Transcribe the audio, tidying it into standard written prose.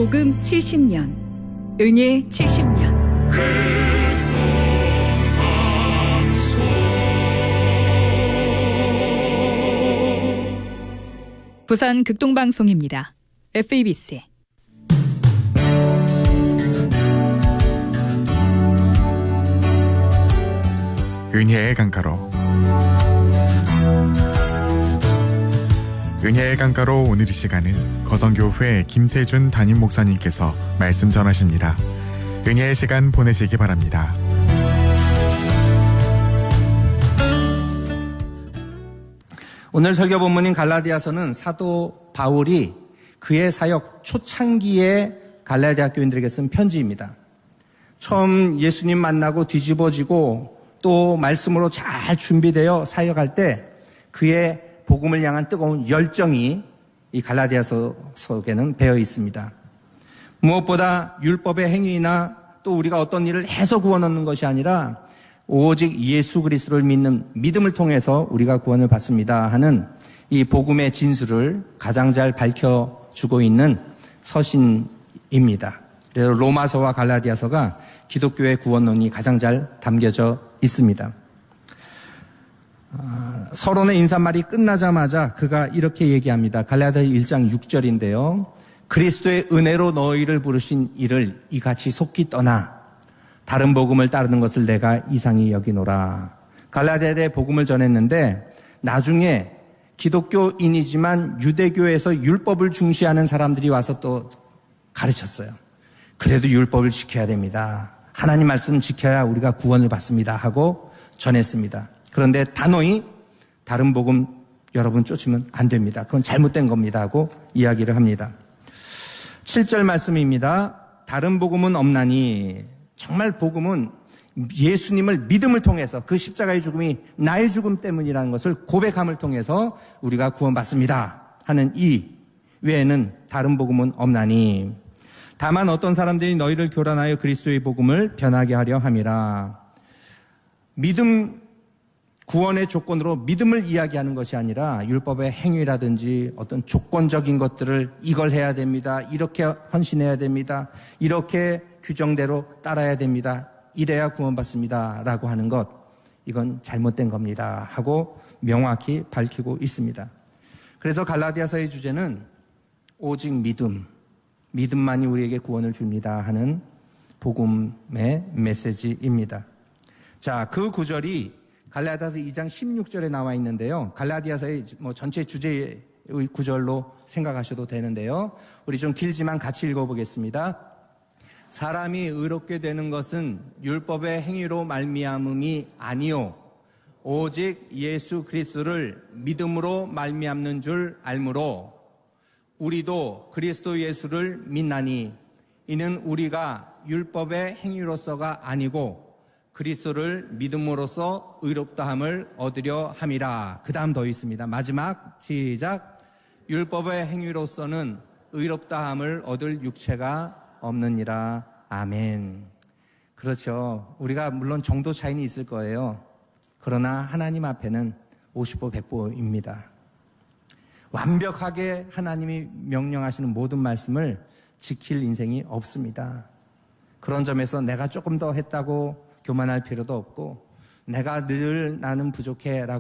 복음 70년, 은혜 70년. 부산 극동방송입니다. FEBC. 은혜의 강가로. 은혜의 강가로 오늘 이 시간은 거성교회 김태준 담임 목사님께서 말씀 전하십니다. 은혜의 시간 보내시기 바랍니다. 오늘 설교 본문인 갈라디아서는 사도 바울이 그의 사역 초창기에 갈라디아 교인들에게 쓴 편지입니다. 처음 예수님 만나고 뒤집어지고 또 말씀으로 잘 준비되어 사역할 때 그의 복음을 향한 뜨거운 열정이 이 갈라디아서 속에는 배어 있습니다. 무엇보다 율법의 행위나 또 우리가 어떤 일을 해서 구원 얻는 것이 아니라 오직 예수 그리스도를 믿는 믿음을 통해서 우리가 구원을 받습니다 하는 이 복음의 진술을 가장 잘 밝혀주고 있는 서신입니다. 그래서 로마서와 갈라디아서가 기독교의 구원론이 가장 잘 담겨져 있습니다. 서론의 인사말이 끝나자마자 그가 이렇게 얘기합니다. 갈라디아 1장 6절인데요. 그리스도의 은혜로 너희를 부르신 이를 이같이 속히 떠나 다른 복음을 따르는 것을 내가 이상히 여기노라. 갈라디아에 복음을 전했는데 나중에 기독교인이지만 유대교에서 율법을 중시하는 사람들이 와서 또 가르쳤어요. 그래도 율법을 지켜야 됩니다. 하나님 말씀 지켜야 우리가 구원을 받습니다 하고 전했습니다. 그런데 단호히 다른 복음 여러분 쫓으면 안 됩니다. 그건 잘못된 겁니다 하고 이야기를 합니다. 7절 말씀입니다. 다른 복음은 없나니. 정말 복음은 예수님을 믿음을 통해서 그 십자가의 죽음이 나의 죽음 때문이라는 것을 고백함을 통해서 우리가 구원받습니다 하는 이 외에는 다른 복음은 없나니. 다만 어떤 사람들이 너희를 교란하여 그리스도의 복음을 변하게 하려 함이라. 믿음, 구원의 조건으로 믿음을 이야기하는 것이 아니라 율법의 행위라든지 어떤 조건적인 것들을 이걸 해야 됩니다. 이렇게 헌신해야 됩니다. 이렇게 규정대로 따라야 됩니다. 이래야 구원받습니다 라고 하는 것, 이건 잘못된 겁니다 하고 명확히 밝히고 있습니다. 그래서 갈라디아서의 주제는 오직 믿음만이 우리에게 구원을 줍니다 하는 복음의 메시지입니다. 자, 그 구절이 갈라디아서 2장 16절에 나와 있는데요. 갈라디아서의 전체 주제의 구절로 생각하셔도 되는데요. 우리 좀 길지만 같이 읽어보겠습니다. 사람이 의롭게 되는 것은 율법의 행위로 말미암음이 아니요 오직 예수 그리스도를 믿음으로 말미암는 줄 알므로 우리도 그리스도 예수를 믿나니 이는 우리가 율법의 행위로서가 아니고 그리스도를 믿음으로써 의롭다함을 얻으려 함이라. 그 다음 더 있습니다. 마지막 시작. 율법의 행위로서는 의롭다함을 얻을 육체가 없느니라. 아멘. 그렇죠. 우리가 물론 정도 차이는 있을 거예요. 그러나 하나님 앞에는 50보 100보입니다. 완벽하게 하나님이 명령하시는 모든 말씀을 지킬 인생이 없습니다. 그런 점에서 내가 조금 더 했다고 교만할 필요도 없고 내가 늘 나는 부족해 라고